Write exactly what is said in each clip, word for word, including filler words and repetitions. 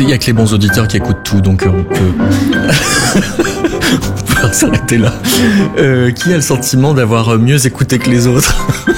Il y a que les bons auditeurs qui écoutent tout, donc on peut, on peut s'arrêter là. Euh, qui a le sentiment d'avoir mieux écouté que les autres?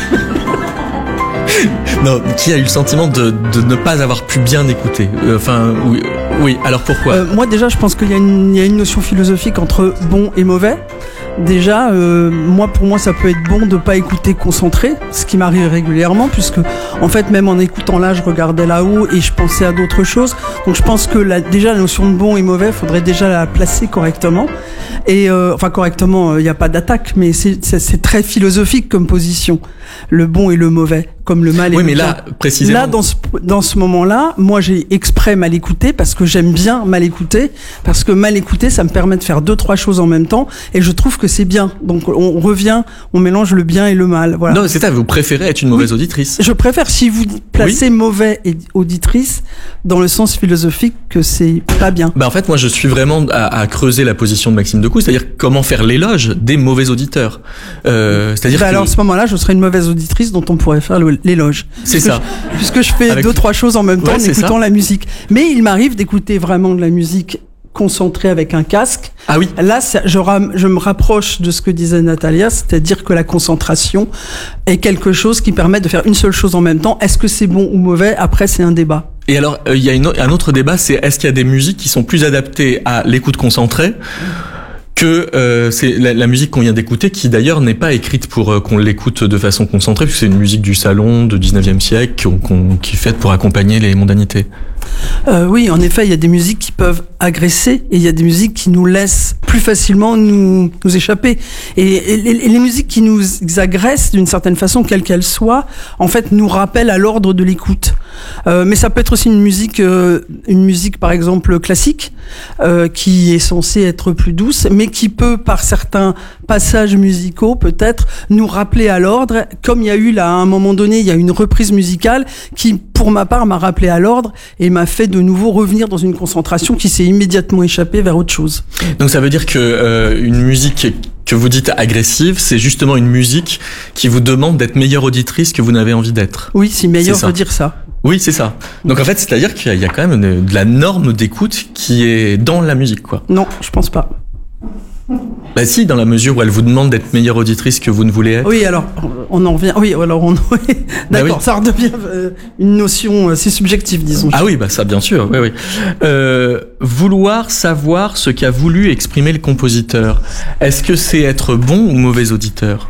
Non, qui a eu le sentiment de, de ne pas avoir pu bien écouter? euh, Enfin, oui, oui, alors pourquoi? euh, Moi déjà, je pense qu'il y a, une, il y a une notion philosophique entre bon et mauvais. Déjà, euh, moi pour moi, ça peut être bon de pas écouter concentré, ce qui m'arrive régulièrement, puisque en fait, même en écoutant là, je regardais là-haut et je pensais à d'autres choses. Donc je pense que la, déjà la notion de bon et mauvais, faudrait déjà la placer correctement. Et euh, enfin correctement, il euh, n'y a pas d'attaque, mais c'est, c'est, c'est très philosophique comme position, le bon et le mauvais, comme le mal et oui, le bien. Oui, mais là, précisément. Là, dans ce, dans ce moment-là, moi, j'ai exprès mal écouté parce que j'aime bien mal écouter, parce que mal écouter, ça me permet de faire deux, trois choses en même temps, et je trouve que c'est bien. Donc, on revient, on mélange le bien et le mal. Voilà. Non, c'est ça. Vous préférez être une mauvaise oui. auditrice. Je préfère, si vous placez oui. mauvais et auditrice, dans le sens philosophique, que c'est pas bien. Bah, en fait, moi, je suis vraiment à, à creuser la position de Maxime Decoux, c'est-à-dire comment faire l'éloge des mauvais auditeurs. Euh, c'est-à-dire bah que... alors, à ce moment-là, je serais une mauvaise auditrice dont on pourrait faire l'éloge. C'est ça. Je, puisque je fais Avec... deux, trois choses en même temps ouais, en écoutant la musique. Mais il m'arrive d'écouter vraiment de la musique concentrée avec un casque. Ah oui. Là, je, ram, je me rapproche de ce que disait Natalia, c'est-à-dire que la concentration est quelque chose qui permet de faire une seule chose en même temps. Est-ce que c'est bon ou mauvais? Après, c'est un débat. Et alors, il euh, y a une, un autre débat, c'est est-ce qu'il y a des musiques qui sont plus adaptées à l'écoute concentrée que euh, c'est la, la musique qu'on vient d'écouter, qui d'ailleurs n'est pas écrite pour euh, qu'on l'écoute de façon concentrée, puisque c'est une musique du salon du dix-neuvième siècle qu'on, qu'on, qui est faite pour accompagner les mondanités. Euh, oui, en effet, il y a des musiques qui peuvent agresser et il y a des musiques qui nous laissent plus facilement nous, nous échapper. Et, et, et les musiques qui nous agressent, d'une certaine façon, quelle qu'elle soit, en fait, nous rappellent à l'ordre de l'écoute. Euh, mais ça peut être aussi une musique, euh, une musique par exemple classique, euh, qui est censée être plus douce, mais qui peut, par certains passages musicaux, peut-être nous rappeler à l'ordre. Comme il y a eu là, à un moment donné, il y a une reprise musicale qui, pour ma part, m'a rappelé à l'ordre et m'a fait de nouveau revenir dans une concentration qui s'est immédiatement échappée vers autre chose. Donc ça veut dire que euh, une musique que vous dites agressive, c'est justement une musique qui vous demande d'être meilleure auditrice que vous n'avez envie d'être. Oui, si meilleur veut dire ça. Oui, c'est ça. Donc en fait, c'est-à-dire qu'il y a quand même une, de la norme d'écoute qui est dans la musique, quoi. Non, je pense pas. Bah si, dans la mesure où elle vous demande d'être meilleure auditrice que vous ne voulez être. Oui, alors on en revient. Oui, alors on. Oui, d'accord, bah oui. Ça redevient euh, une notion assez subjective, disons. Ah oui, bah ça, bien sûr. Oui, oui. Euh, vouloir savoir ce qu'a voulu exprimer le compositeur. Est-ce que c'est être bon ou mauvais auditeur?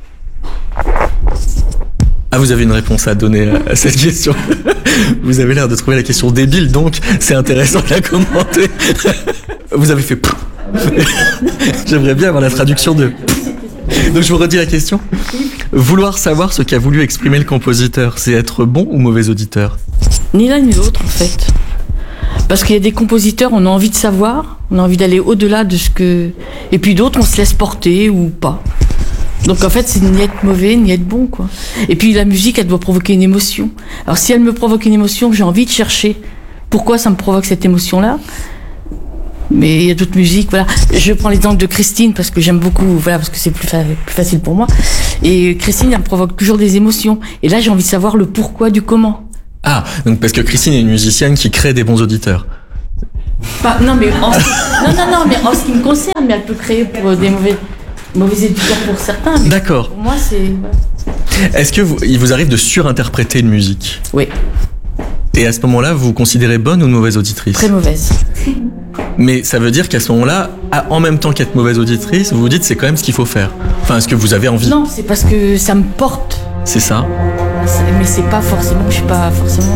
Ah, vous avez une réponse à donner à cette question. Vous avez l'air de trouver la question débile, donc c'est intéressant de la commenter. Vous avez fait. J'aimerais bien avoir la traduction de. Donc je vous redis la question. Vouloir savoir ce qu'a voulu exprimer le compositeur, c'est être bon ou mauvais auditeur? Ni l'un ni l'autre, en fait. Parce qu'il y a des compositeurs, on a envie de savoir, on a envie d'aller au-delà de ce que... Et puis d'autres, on se laisse porter ou pas. Donc en fait, c'est ni être mauvais, ni être bon, quoi. Et puis la musique, elle doit provoquer une émotion. Alors si elle me provoque une émotion, j'ai envie de chercher pourquoi ça me provoque cette émotion-là. Mais il y a d'autres musiques, voilà. Je prends l'exemple de Christine parce que j'aime beaucoup, voilà, parce que c'est plus, fa- plus facile pour moi. Et Christine, elle me provoque toujours des émotions. Et là, j'ai envie de savoir le pourquoi du comment. Ah, donc parce que Christine est une musicienne qui crée des bons auditeurs. Pas, non, mais en, non, non, non, mais en ce qui me concerne, mais elle peut créer pour des mauvais, mauvais éditeurs pour certains. Mais d'accord. Pour moi, c'est. Voilà. Est-ce que vous, il vous arrive de surinterpréter une musique? Oui. Et à ce moment-là, vous vous considérez bonne ou mauvaise auditrice? Très mauvaise. Mais ça veut dire qu'à ce moment-là, en même temps qu'être mauvaise auditrice, vous vous dites c'est quand même ce qu'il faut faire. Enfin, est-ce que vous avez envie? Non, c'est parce que ça me porte. C'est ça. Mais c'est pas forcément, je suis pas forcément.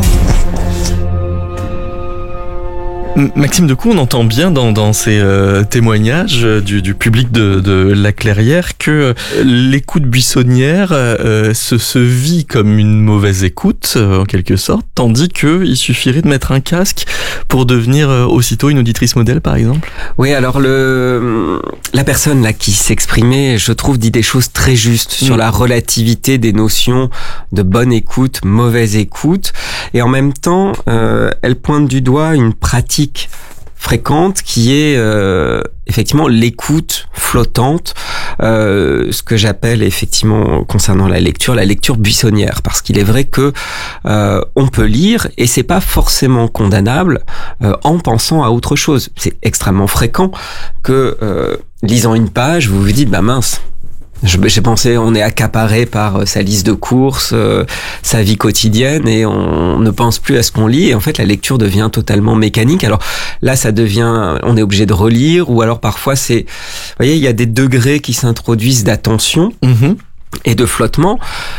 Maxime Decoux, on entend bien dans, dans ces euh, témoignages du, du public de, de La Clairière que l'écoute buissonnière euh, se, se vit comme une mauvaise écoute, euh, en quelque sorte, tandis qu'il suffirait de mettre un casque pour devenir euh, aussitôt une auditrice modèle, par exemple. Oui, alors le la personne là qui s'exprimait, je trouve, dit des choses très justes sur mmh. la relativité des notions de bonne écoute, mauvaise écoute, et en même temps, euh, elle pointe du doigt une pratique fréquente, qui est euh, effectivement l'écoute flottante, euh, ce que j'appelle effectivement concernant la lecture, la lecture buissonnière, parce qu'il est vrai que euh, on peut lire et c'est pas forcément condamnable euh, en pensant à autre chose. C'est extrêmement fréquent que euh, lisant une page, vous vous dites bah mince. J'ai pensé, on est accaparé par sa liste de courses, euh, sa vie quotidienne, et on ne pense plus à ce qu'on lit. Et en fait, la lecture devient totalement mécanique. Alors là, ça devient, on est obligé de relire, ou alors parfois c'est, vous voyez, il y a des degrés qui s'introduisent d'attention. Mmh. Et de flottement,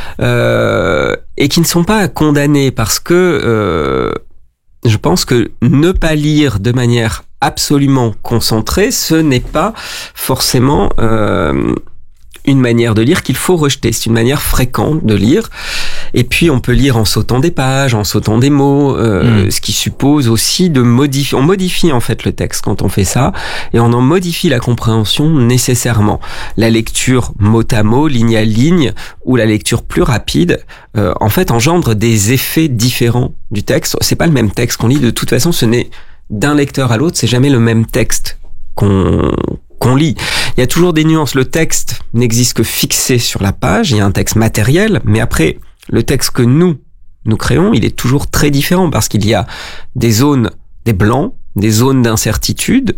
euh, et qui ne sont pas condamnés, parce que euh, je pense que ne pas lire de manière absolument concentrée, ce n'est pas forcément euh, une manière de lire qu'il faut rejeter. C'est une manière fréquente de lire. Et puis, on peut lire en sautant des pages, en sautant des mots, euh, mmh. ce qui suppose aussi de modifier. On modifie en fait le texte quand on fait ça, et on en modifie la compréhension nécessairement. La lecture mot à mot, ligne à ligne, ou la lecture plus rapide, euh, en fait, engendre des effets différents du texte. C'est pas le même texte qu'on lit. De toute façon, ce n'est d'un lecteur à l'autre, c'est jamais le même texte qu'on qu'on lit. Il y a toujours des nuances. Le texte n'existe que fixé sur la page. Il y a un texte matériel, mais après, le texte que nous, nous créons, il est toujours très différent parce qu'il y a des zones, des blancs, des zones d'incertitude.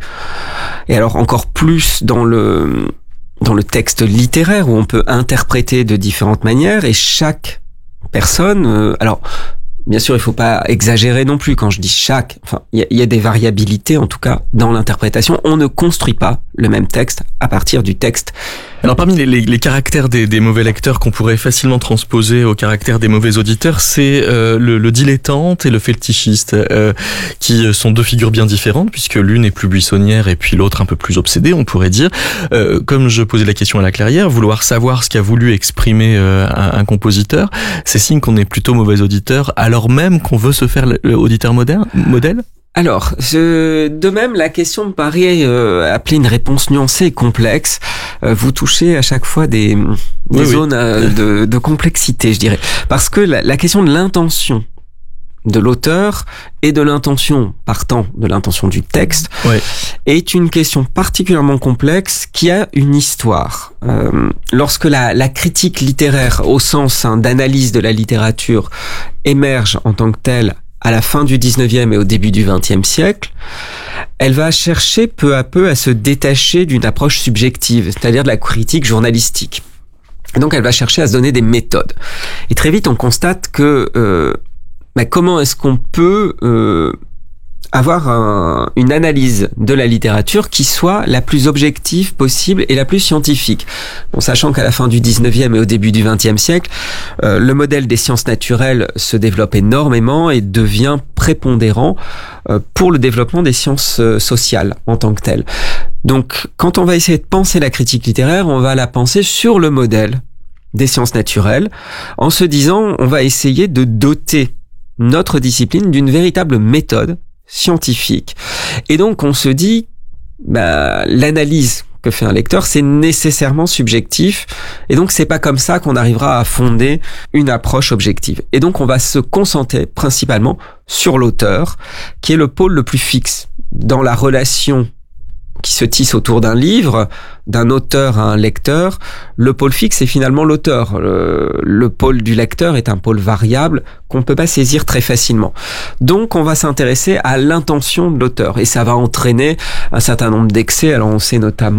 Et alors, encore plus dans le, dans le texte littéraire où on peut interpréter de différentes manières et chaque personne, euh, alors, bien sûr, il faut pas exagérer non plus quand je dis chaque. Enfin, il y, y a des variabilités, en tout cas, dans l'interprétation. On ne construit pas le même texte à partir du texte. Alors, parmi les, les, les caractères des, des mauvais lecteurs qu'on pourrait facilement transposer aux caractères des mauvais auditeurs, c'est euh, le, le dilettante et le fétichiste, euh, qui sont deux figures bien différentes, puisque l'une est plus buissonnière et puis l'autre un peu plus obsédée, on pourrait dire. Euh, comme je posais la question à la Clairière, vouloir savoir ce qu'a voulu exprimer euh, un, un compositeur, c'est signe qu'on est plutôt mauvais auditeur, alors même qu'on veut se faire l'auditeur moderne, modèle. Alors, je, de même, la question me paraît euh, appeler une réponse nuancée et complexe. Euh, vous touchez à chaque fois des, des oui, zones oui. Euh, de, de complexité, je dirais. Parce que la, la question de l'intention de l'auteur et de l'intention, partant de l'intention du texte, oui. est une question particulièrement complexe qui a une histoire. Euh, lorsque la, la critique littéraire, au sens hein, d'analyse de la littérature, émerge en tant que telle, à la fin du dix-neuvième et au début du vingtième siècle, elle va chercher peu à peu à se détacher d'une approche subjective, c'est-à-dire de la critique journalistique. Et donc elle va chercher à se donner des méthodes. Et très vite on constate que euh, bah, comment est-ce qu'on peut euh, avoir un, une analyse de la littérature qui soit la plus objective possible et la plus scientifique. Bon, sachant qu'à la fin du dix-neuvième et au début du vingtième siècle, euh, le modèle des sciences naturelles se développe énormément et devient prépondérant euh, pour le développement des sciences euh, sociales en tant que telles. Donc, quand on va essayer de penser la critique littéraire, on va la penser sur le modèle des sciences naturelles, en se disant, on va essayer de doter notre discipline d'une véritable méthode scientifique. Et donc, on se dit, bah, l'analyse que fait un lecteur, c'est nécessairement subjectif. Et donc, c'est pas comme ça qu'on arrivera à fonder une approche objective. Et donc, on va se concentrer principalement sur l'auteur, qui est le pôle le plus fixe dans la relation qui se tisse autour d'un livre, d'un auteur à un lecteur. Le pôle fixe est finalement l'auteur. Le, le pôle du lecteur est un pôle variable qu'on ne peut pas saisir très facilement. Donc, on va s'intéresser à l'intention de l'auteur et ça va entraîner un certain nombre d'excès. Alors, on sait notamment